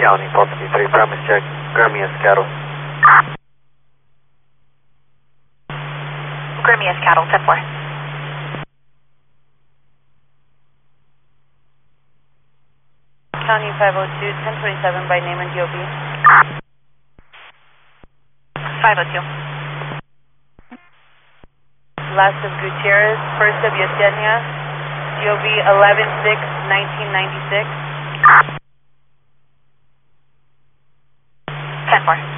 County, Pulse 3, promise check, Gremius Cattle. Gremius Cattle, 10-4. County 502, 1027 by name and DOB. 502. Last of Gutierrez, first of Yesenia, DOB 11-6-1996. 10-4.